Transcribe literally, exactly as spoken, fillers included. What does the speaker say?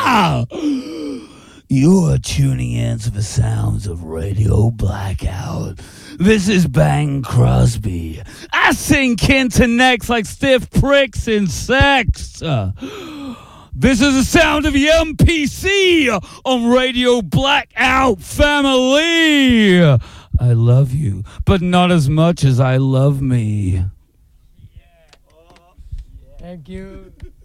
You are tuning in to the sounds of Radio Blackout. This is Bang Crosby. I sink into necks like stiff pricks in sex. Uh, this is the sound of the M P C on Radio Blackout family. I love you, but not as much as I love me. Thank you.